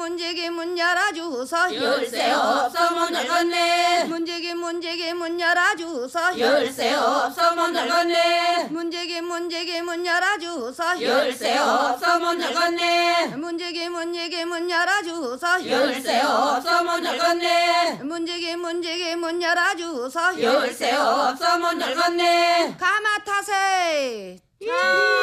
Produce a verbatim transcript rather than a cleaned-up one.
문제기 문 열어주소 열쇠 없어 못 열겠네. 문제기 문제기 문 열어주소 열쇠 없어 못 열겠네. 문제기 문제기 문 열어주소 열쇠 없어 못 열겠네. 문제기 문제기 문 열어주소 열쇠 없어 못 열겠네. 문제기 문제기 문 열어주소 열쇠 없어 못 열겠네. 가마타세